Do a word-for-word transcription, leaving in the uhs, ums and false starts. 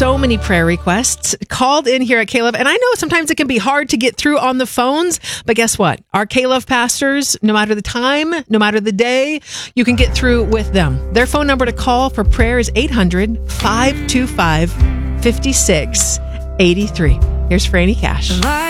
so many prayer requests called in here at K-Love. And I know sometimes it can be hard to get through on the phones, but guess what? Our K-Love pastors, no matter the time, no matter the day, you can get through with them. Their phone number to call for prayer is eight hundred, five two five, five six eight three. Here's Franny Cash.